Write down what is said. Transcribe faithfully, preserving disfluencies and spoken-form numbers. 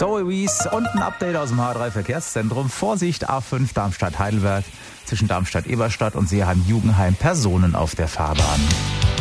Zoe Wies und ein Update aus dem H drei Verkehrszentrum. Vorsicht, A fünf Darmstadt-Heidelberg zwischen Darmstadt-Eberstadt und Seeheim-Jugenheim. Personen auf der Fahrbahn.